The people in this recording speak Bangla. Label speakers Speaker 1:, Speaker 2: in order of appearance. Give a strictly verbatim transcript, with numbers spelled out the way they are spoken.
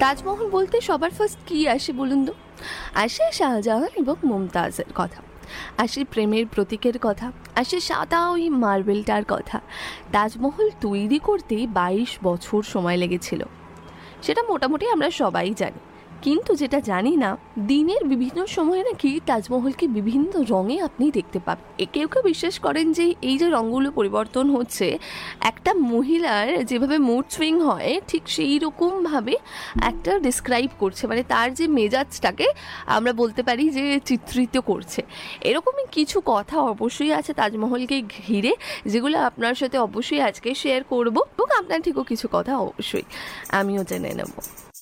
Speaker 1: তাজমহল বলতে সবার ফার্স্ট কি আসে বলুন তো? আসে শাহজাহান এবং মুমতাজের কথা, আসে প্রেমের প্রতীকের কথা, আসে সাদা ওই মার্বেলটার কথা। তাজমহল তৈরি করতে বাইশ বছর সময় লেগেছিল, সেটা মোটামুটি আমরা সবাই জানি। কিন্তু যেটা জানি না, দিনের বিভিন্ন সময়ে নাকি তাজমহলকে বিভিন্ন রঙে আপনি দেখতে পাবেন। কেউ কেউ বিশ্বাস করেন যে এই যে রঙগুলো পরিবর্তন হচ্ছে, একটা মহিলার যেভাবে মুড সুইং হয় ঠিক সেই রকমভাবে একটা ডিসক্রাইব করছে, মানে তার যে মেজাজটাকে আমরা বলতে পারি যে চিত্রিত করছে। এরকমই কিছু কথা অবশ্যই আছে তাজমহলকে ঘিরে, যেগুলো আপনার সাথে অবশ্যই আজকে শেয়ার করবো, এবং আপনার থেকেও কিছু কথা অবশ্যই আমিও জেনে নেব।